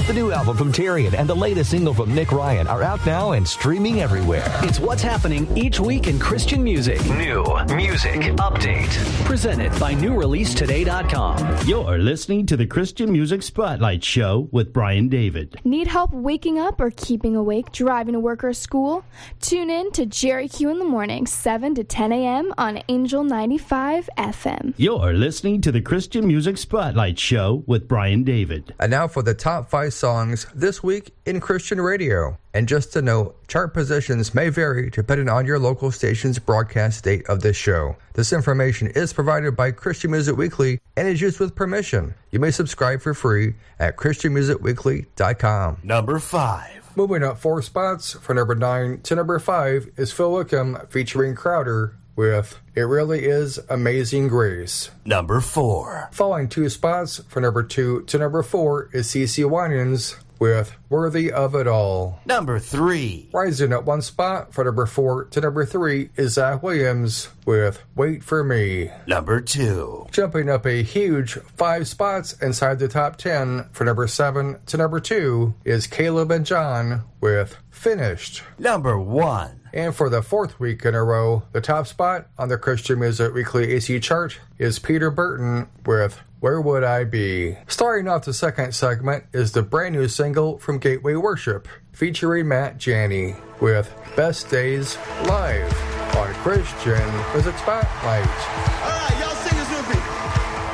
The new album from Tyrion and the latest single from Nick Ryan are out now and streaming everywhere. It's what's happening each week in Christian music. New music update. Presented by NewReleaseToday.com. You're listening to the Christian Music Spotlight Show with Brian David. Need help waking up or keeping awake, driving to work or school? Tune in to Jerry Q in the morning, 7 to 10 a.m. on Angel 95 FM. You're listening to the Christian Music Spotlight Show with Brian David. And now for the top 5 songs this week in Christian radio. And just to note, chart positions may vary depending on your local station's broadcast date of this show. This information is provided by Christian Music Weekly and is used with permission. You may subscribe for free at ChristianMusicWeekly.com. Number 5. Moving up 4 spots from number 9 to number 5 is Phil Wickham featuring Crowder with It Really Is Amazing Grace. Number 4. Falling 2 spots from number 2 to number 4 is CeCe Winans with Worthy of It All. Number 3. Rising up 1 spot from number 4 to number 3 is Zach Williams with Wait For Me. Number 2. Jumping up a huge 5 spots inside the top 10 from number 7 to number 2 is Caleb and John with Finished. Number 1. And for the 4th week in a row, the top spot on the Christian Music Weekly AC chart is Peter Burton with Where Would I Be? Starting off the second segment is the brand new single from Gateway Worship, featuring Matt Janney with Best Days Live on Christian Music Spotlight.